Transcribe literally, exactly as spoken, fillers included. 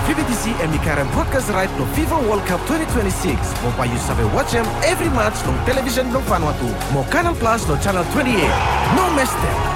V B T C and Mikaran broadcast right no FIFA World Cup twenty twenty-six. Mo pa you sabe watch them every match no television no Vanuatu. Mo Canal Plus no channel twenty-eight. No miss them.